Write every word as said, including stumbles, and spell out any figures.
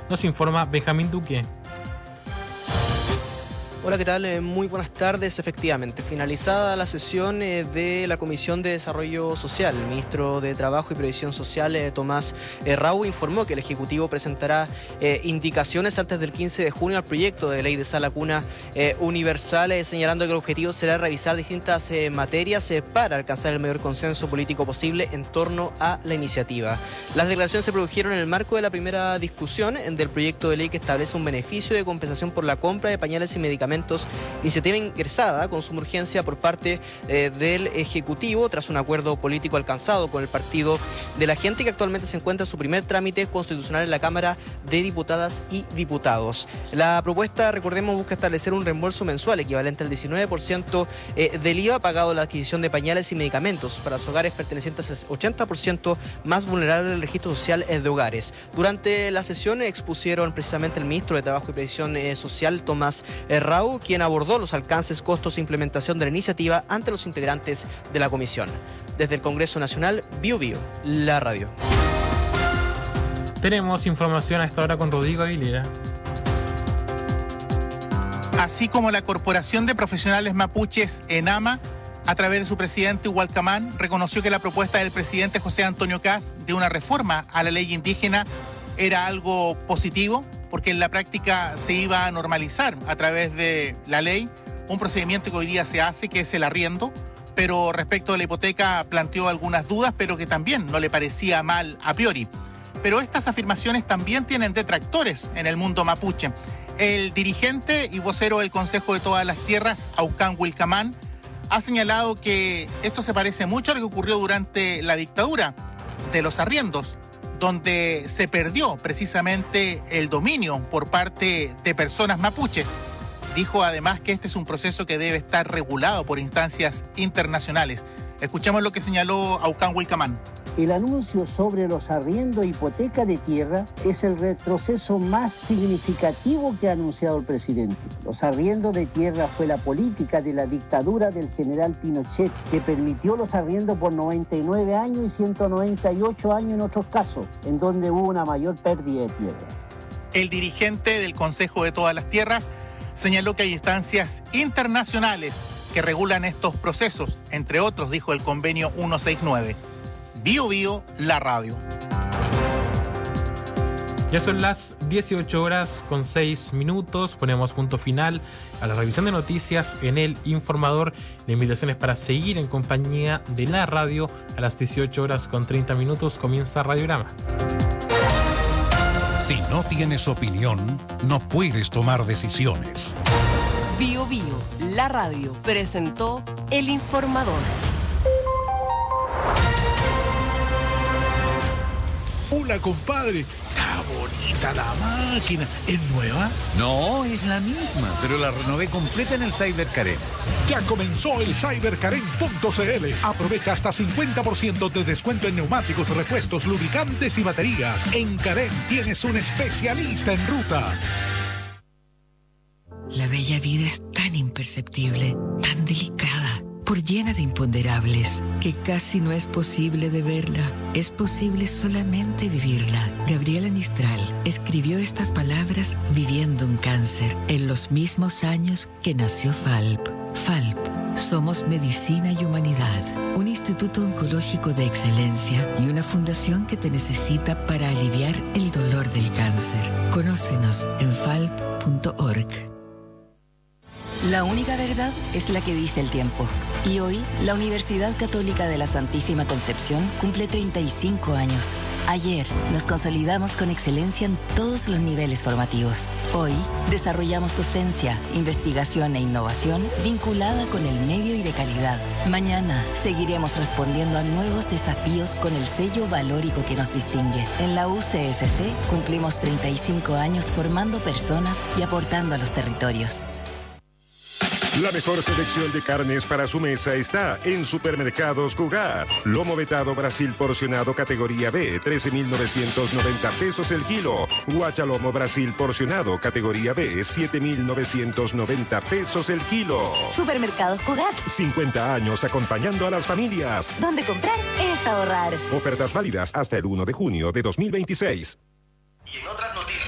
Nos informa Benjamín Duque. Hola, ¿qué tal? Eh, muy buenas tardes. Efectivamente, finalizada la sesión eh, de la Comisión de Desarrollo Social, el ministro de Trabajo y Previsión Social, eh, Tomás eh, Raúl, informó que el Ejecutivo presentará eh, indicaciones antes del quince de junio al proyecto de ley de sala cuna eh, universal, eh, señalando que el objetivo será revisar distintas eh, materias eh, para alcanzar el mayor consenso político posible en torno a la iniciativa. Las declaraciones se produjeron en el marco de la primera discusión eh, del proyecto de ley que establece un beneficio de compensación por la compra de pañales y medicamentos, iniciativa ingresada con suma urgencia por parte eh, del Ejecutivo tras un acuerdo político alcanzado con el Partido de la Gente, que actualmente se encuentra en su primer trámite constitucional en la Cámara de Diputadas y Diputados. La propuesta, recordemos, busca establecer un reembolso mensual equivalente al diecinueve por ciento eh, del I V A pagado en la adquisición de pañales y medicamentos para los hogares pertenecientes al ochenta por ciento más vulnerable del registro social eh, de hogares. Durante la sesión expusieron precisamente el ministro de Trabajo y Previsión eh, Social, Tomás eh, Raúl, quien abordó los alcances, costos e implementación de la iniciativa ante los integrantes de la comisión. Desde el Congreso Nacional, Bio Bio, la radio. Tenemos información a esta hora con Rodrigo Aguilera. Así como la Corporación de Profesionales Mapuches, ENAMA, a través de su presidente Hualcamán, reconoció que la propuesta del presidente José Antonio Kast de una reforma a la ley indígena era algo positivo, porque en la práctica se iba a normalizar a través de la ley un procedimiento que hoy día se hace, que es el arriendo, pero respecto a la hipoteca planteó algunas dudas, pero que también no le parecía mal a priori. Pero estas afirmaciones también tienen detractores en el mundo mapuche. El dirigente y vocero del Consejo de Todas las Tierras, Aucán Huilcamán, ha señalado que esto se parece mucho a lo que ocurrió durante la dictadura de los arriendos, donde se perdió precisamente el dominio por parte de personas mapuches. Dijo además que este es un proceso que debe estar regulado por instancias internacionales. Escuchamos lo que señaló Aucán Huilcamán. El anuncio sobre los arriendos e hipoteca de tierra es el retroceso más significativo que ha anunciado el presidente. Los arriendos de tierra fue la política de la dictadura del general Pinochet, que permitió los arriendos por noventa y nueve años y ciento noventa y ocho años en otros casos, en donde hubo una mayor pérdida de tierra. El dirigente del Consejo de Todas las Tierras señaló que hay instancias internacionales que regulan estos procesos, entre otros, dijo el convenio ciento sesenta y nueve. Bio Bio, la radio. Ya son las dieciocho horas con seis minutos. Ponemos punto final a la revisión de noticias en El Informador. La invitación es para seguir en compañía de la radio. A las dieciocho horas con treinta minutos comienza Radiograma. Si no tienes opinión, no puedes tomar decisiones. Bio Bio, la radio, presentó El Informador. Hola, compadre. Está bonita la máquina. ¿Es nueva? No, es la misma, pero la renové completa en el Cyber Carén. Ya comenzó el cyber carén punto c l. Aprovecha hasta cincuenta por ciento de descuento en neumáticos, repuestos, lubricantes y baterías. En Carén tienes un especialista en ruta. La bella vida es tan imperceptible, tan delicada, por llena de imponderables, que casi no es posible de verla. Es posible solamente vivirla. Gabriela Mistral escribió estas palabras viviendo un cáncer en los mismos años que nació Falp. Falp, somos medicina y humanidad, un instituto oncológico de excelencia y una fundación que te necesita para aliviar el dolor del cáncer. Conócenos en falp punto org. La única verdad es la que dice el tiempo. Y hoy, la Universidad Católica de la Santísima Concepción cumple treinta y cinco años. Ayer, nos consolidamos con excelencia en todos los niveles formativos. Hoy, desarrollamos docencia, investigación e innovación vinculada con el medio y de calidad. Mañana, seguiremos respondiendo a nuevos desafíos con el sello valórico que nos distingue. En la U C S C, cumplimos treinta y cinco años formando personas y aportando a los territorios. La mejor selección de carnes para su mesa está en Supermercados Cugat. Lomo vetado Brasil porcionado categoría B, trece mil novecientos noventa pesos el kilo. Guachalomo Brasil porcionado categoría B, siete mil novecientos noventa pesos el kilo. Supermercados Cugat. cincuenta años acompañando a las familias. Donde comprar es ahorrar. Ofertas válidas hasta el uno de junio de dos mil veintiséis. Y en otras